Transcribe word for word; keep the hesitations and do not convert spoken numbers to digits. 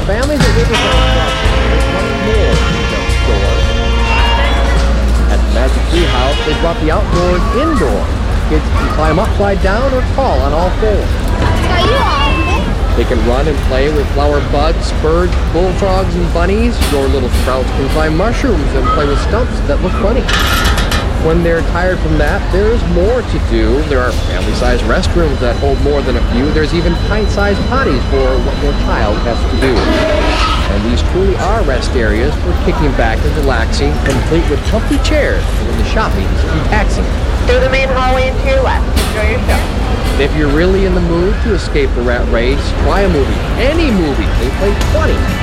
families at Riverside Crossing, there's plenty more in the store. At the Magic Tree House, they brought the outdoors indoors. Kids can climb upside down or crawl on all fours. They can run and play with flower buds, birds, bullfrogs, and bunnies. Your little sprouts can climb mushrooms and play with stumps that look funny. When they're tired from that, there's more to do. There are family-sized restrooms that hold more than a few. There's even pint-sized potties for what your child has to do. And these truly are rest areas for kicking back and relaxing, complete with comfy chairs when the shopping is taxing. Through the main hallway and to your left. Enjoy your show. If you're really in the mood to escape the rat race, try a movie. Any movie. They play twenty.